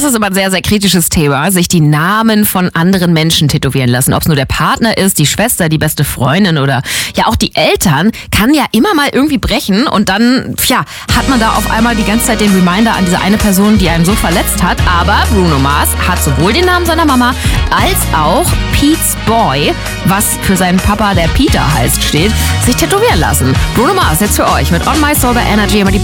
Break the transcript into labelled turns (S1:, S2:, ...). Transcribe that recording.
S1: ist immer ein sehr, sehr kritisches Thema, sich die Namen von anderen Menschen tätowieren lassen. Ob es nur der Partner ist, die Schwester, die beste Freundin oder ja auch die Eltern, kann ja immer mal irgendwie brechen und dann, hat man da auf einmal die ganze Zeit den Reminder an diese eine Person, die einen so verletzt hat. Aber Bruno Mars hat sowohl den Namen seiner Mama als auch Pete's Boy, was für seinen Papa, der Peter heißt, steht, sich tätowieren lassen. Bruno Mars jetzt für euch mit On My Soul by Energy, immer die